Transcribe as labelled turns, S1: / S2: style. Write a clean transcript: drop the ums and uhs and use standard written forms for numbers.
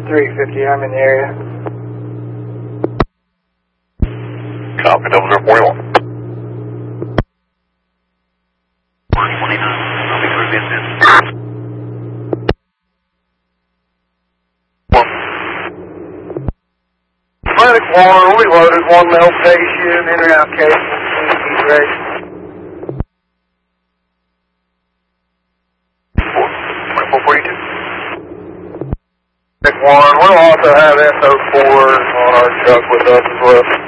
S1: 350, I'm in the area.
S2: Copy, 0041.
S3: 129, I'll be through business.
S1: Atlantic 1, we loaded 1 male station, in and out case, he's ready.
S2: 2442.
S1: Atlantic 1, we'll also have SO4 on our truck with us as well.